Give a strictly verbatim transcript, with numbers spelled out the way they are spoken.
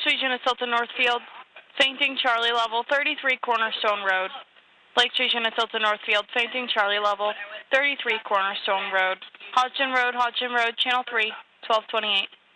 Street Unit Hilton Northfield, fainting Charlie level, thirty-three Cornerstone Road. Lake Street Unit Hilton Northfield, fainting Charlie level, thirty-three Cornerstone Road. Hodgson Road, Hodgson Road, Channel three, twelve twenty-eight.